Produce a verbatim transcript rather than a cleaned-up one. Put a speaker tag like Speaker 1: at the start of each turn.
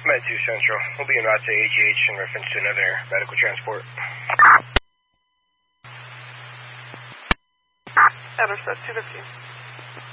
Speaker 1: Med two Central. We'll be en route to A G H in reference to another medical transport.
Speaker 2: Intercept two fifteen.